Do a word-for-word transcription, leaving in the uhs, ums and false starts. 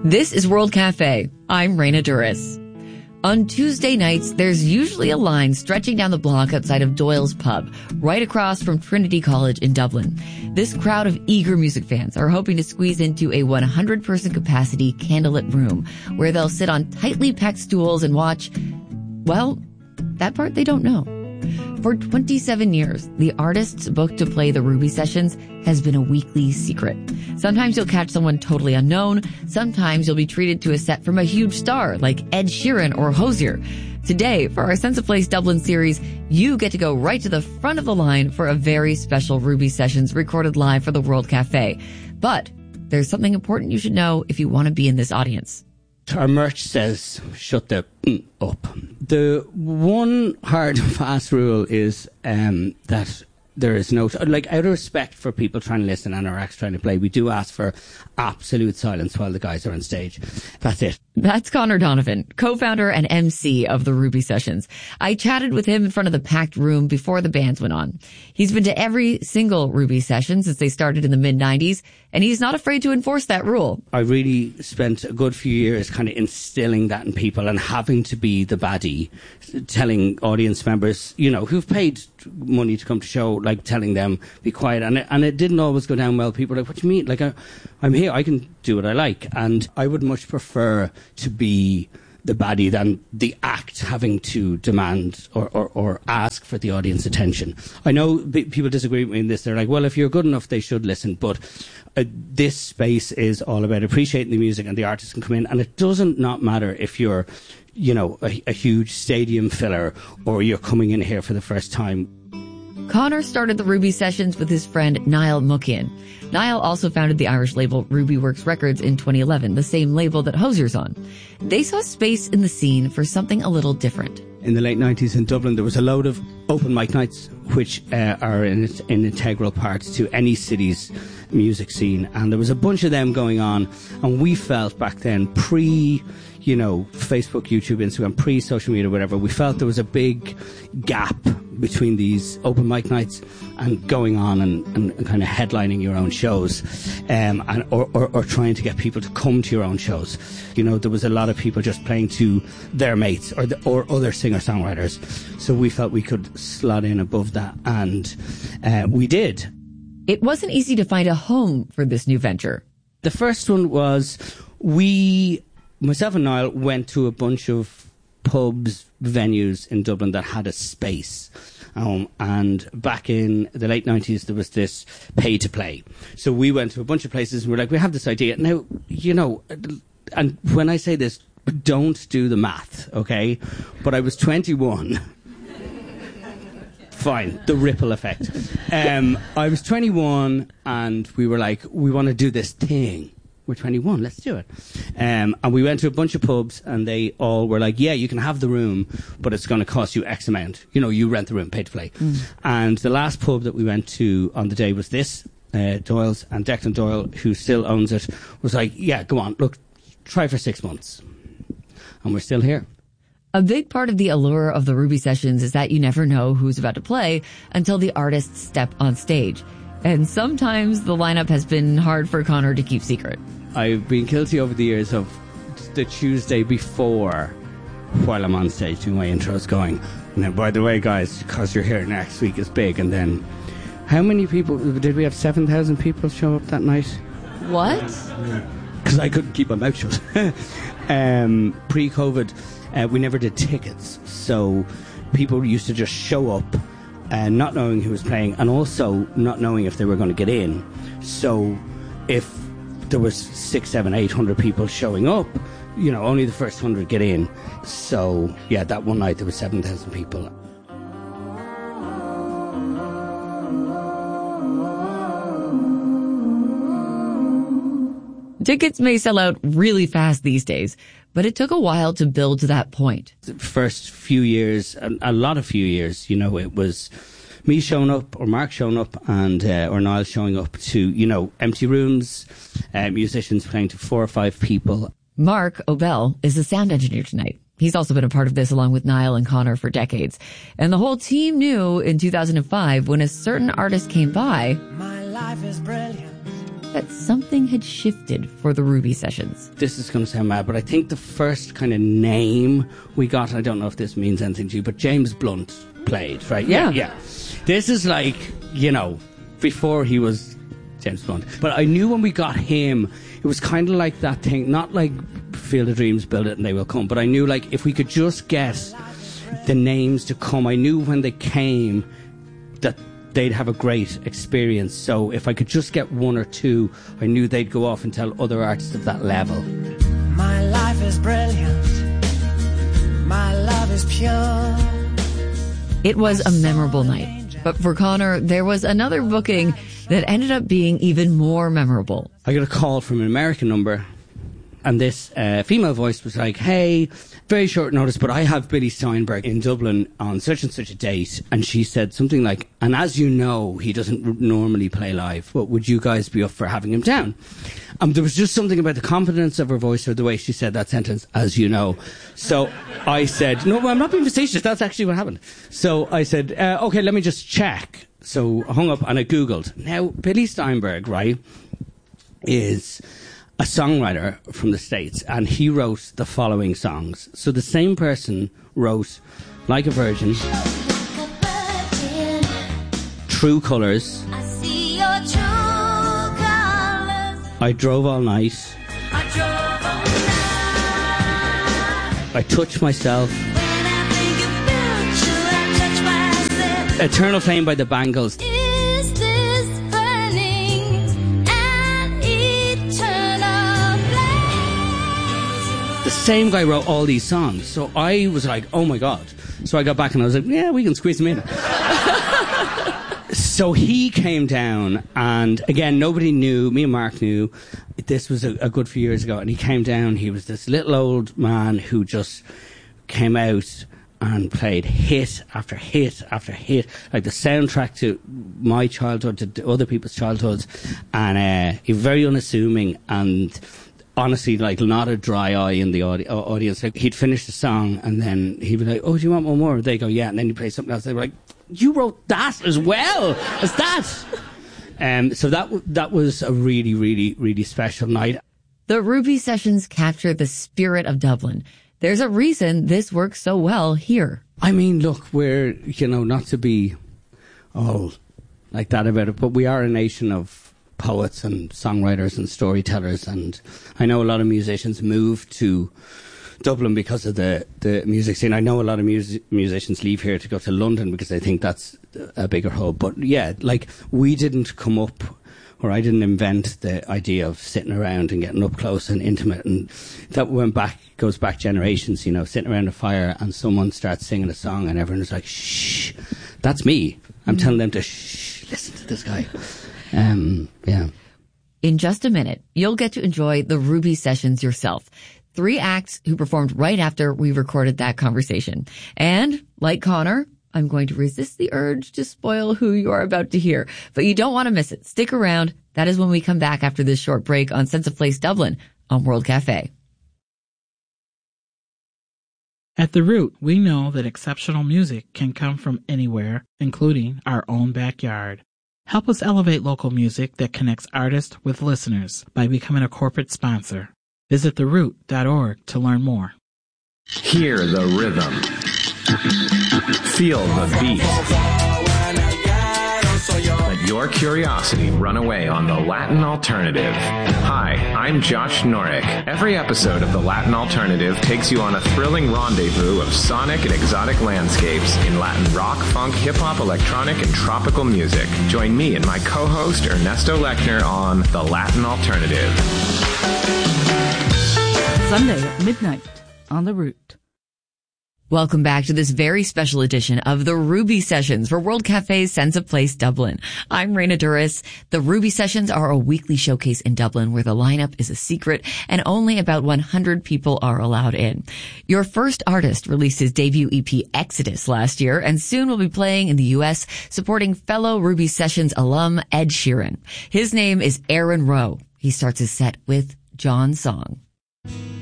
This is World Cafe. I'm Raina Duris. On Tuesday nights, there's usually a line stretching down the block outside of Doyle's Pub, right across from Trinity College in Dublin. This crowd of eager music fans are hoping to squeeze into a one hundred person capacity candlelit room where they'll sit on tightly packed stools and watch, well, that part they don't know. For twenty-seven years, the artists booked to play the Ruby Sessions has been a weekly secret. Sometimes you'll catch someone totally unknown. Sometimes you'll be treated to a set from a huge star like Ed Sheeran or Hozier. Today, for our Sense of Place Dublin series, you get to go right to the front of the line for a very special Ruby Sessions recorded live for the World Cafe. But there's something important you should know if you want to be in this audience. Our merch says, shut the mm up. The one hard and fast rule is um, that there is no, like, out of respect for people trying to listen and our acts trying to play, we do ask for absolute silence while the guys are on stage. That's it. That's Connor Donovan, co-founder and M C of the Ruby Sessions. I chatted with him in front of the packed room before the bands went on. He's been to every single Ruby session since they started in the mid nineties, and he's not afraid to enforce that rule. I really spent a good few years kind of instilling that in people and having to be the baddie, telling audience members, you know, who've paid money to come to show, like telling them, be quiet. And it, and it didn't always go down well. People were like, what do you mean? Like, I, I'm here, I can do what I like. And I would much prefer to be the baddie than the act having to demand or, or, or ask for the audience attention. I know b- people disagree with me in this. They're like, well, if you're good enough, they should listen. But uh, this space is all about appreciating the music, and the artists can come in. And it doesn't not matter if you're, you know, a, a huge stadium filler or you're coming in here for the first time. Connor started the Ruby Sessions with his friend Niall Muckian. Niall also founded the Irish label Ruby Works Records in twenty eleven, the same label that Hozier's on. They saw space in the scene for something a little different. In the late nineties in Dublin, there was a load of open mic nights, which uh, are an, an integral part to any city's music scene. And there was a bunch of them going on. And we felt back then, pre, you know, Facebook, YouTube, Instagram, pre-social media, whatever, we felt there was a big gap between these open mic nights and going on and, and, and kind of headlining your own shows, um, and or, or, or trying to get people to come to your own shows. You know, there was a lot of people just playing to their mates or the, or other singer-songwriters. So we felt we could slot in above that, and uh, we did. It wasn't easy to find a home for this new venture. The first one was we, myself and Niall, went to a bunch of pubs, venues in Dublin that had a space. Um, and back in the late nineties, there was this pay to play. So we went to a bunch of places and we were like, we have this idea. Now, you know, and when I say this, don't do the math, okay? But I was twenty-one. Fine, the ripple effect. Um, I was twenty-one and we were like, we want to do this thing. We're twenty-one, let's do it. Um, and we went to a bunch of pubs and they all were like, yeah, you can have the room, but it's going to cost you X amount. You know, you rent the room, pay to play. Mm. And the last pub that we went to on the day was this, uh, Doyle's, and Declan Doyle, who still owns it, was like, yeah, go on, look, try for six months. And we're still here. A big part of the allure of the Ruby Sessions is that you never know who's about to play until the artists step on stage. And sometimes the lineup has been hard for Connor to keep secret. I've been guilty over the years of the Tuesday before, while I'm on stage doing my intros, going, now, by the way, guys, because you're here next week is big. And then, how many people, did we have seven thousand people show up that night? What? Because I couldn't keep my mouth shut. um, pre-COVID, uh, we never did tickets. So people used to just show up and not knowing who was playing, and also not knowing if they were going to get in. So if there was six, seven, eight hundred people showing up, you know, only the first hundred get in. So yeah, that one night there were seven thousand people. Tickets may sell out really fast these days, but it took a while to build to that point. The first few years, a, a lot of few years, you know, it was me showing up or Mark showing up and uh, or Niall showing up to, you know, empty rooms, uh, musicians playing to four or five people. Mark Obel is the sound engineer tonight. He's also been a part of this along with Niall and Connor for decades. And the whole team knew in two thousand five when a certain artist came by, my life is brilliant. that something had shifted for the Ruby Sessions. This is going to sound mad, but I think the first kind of name we got, I don't know if this means anything to you, but James Blunt played, right? Yeah. Yeah. This is like, you know, before he was James Blunt. But I knew when we got him, it was kind of like that thing, not like Field of Dreams, build it and they will come, but I knew like if we could just get the names to come, I knew when they came that they'd have a great experience. So if I could just get one or two, I knew they'd go off and tell other artists of that level. My life is brilliant. My love is pure. It was a memorable night. But for Conor, there was another booking that ended up being even more memorable. I got a call from an American number, and this uh, female voice was like, hey, very short notice, but I have Billy Steinberg in Dublin on such and such a date. And she said something like, and as you know, he doesn't r- normally play live, but would you guys be up for having him down? Um, there was just something about the confidence of her voice or the way she said that sentence, as you know. So I said, no, I'm not being facetious. That's actually what happened. So I said, uh, okay, let me just check. So I hung up and I Googled. Now, Billy Steinberg, right, is a songwriter from the States, and he wrote the following songs. So the same person wrote Like a Virgin, True Colours, I see your true colors. I Drove All Night, I drove all night. I Touch Myself, When I think about you, I touch myself. Eternal Flame by the Bangles. Is this burning an eternal flame? The same guy wrote all these songs. So I was like, oh my God. So I got back and I was like, yeah, we can squeeze him in. So he came down, and again, nobody knew, me and Mark knew, this was a, a good few years ago, and he came down, he was this little old man who just came out and played hit after hit after hit, like the soundtrack to my childhood, to, to other people's childhoods, and uh, he was very unassuming, and honestly, like, not a dry eye in the audi- audience. Like, he'd finish the song, and then he'd be like, oh, do you want one more? They go, yeah, and then he'd play something else. They were like, you wrote that as well as that. Um, so that w- that was a really, really, really special night. The Ruby Sessions capture the spirit of Dublin. There's a reason this works so well here. I mean, look, we're, you know, not to be all like that about it, but we are a nation of poets and songwriters and storytellers, and I know a lot of musicians move to Dublin because of the, the music scene. I know a lot of music, musicians leave here to go to London because they think that's a bigger hub. But yeah, like, we didn't come up, or I didn't invent the idea of sitting around and getting up close and intimate. And that went back, goes back generations, you know, sitting around a fire and someone starts singing a song and everyone's like, shh, that's me. I'm mm. telling them to shh, listen to this guy. Um, yeah. In just a minute, you'll get to enjoy the Ruby Sessions yourself. Three acts who performed right after we recorded that conversation. And, like Conor, I'm going to resist the urge to spoil who you are about to hear. But you don't want to miss it. Stick around. That is when we come back after this short break on Sense of Place Dublin on World Cafe. At The Root, we know that exceptional music can come from anywhere, including our own backyard. Help us elevate local music that connects artists with listeners by becoming a corporate sponsor. Visit the root dot org to learn more. Hear the rhythm. Feel the beat. Let your curiosity run away on the Latin Alternative. Hi, I'm Josh Norrick. Every episode of the Latin Alternative takes you on a thrilling rendezvous of sonic and exotic landscapes in Latin rock, funk, hip-hop, electronic, and tropical music. Join me and my co-host Ernesto Lechner on the Latin Alternative. Sunday at midnight on The Root. Welcome back to this very special edition of the Ruby Sessions for World Cafe's Sense of Place Dublin. I'm Raina Duris. The Ruby Sessions are a weekly showcase in Dublin where the lineup is a secret and only about one hundred people are allowed in. Your first artist released his debut E P Exodus last year and soon will be playing in the U S supporting fellow Ruby Sessions alum Ed Sheeran. His name is Aaron Rowe. He starts his set with John's Song.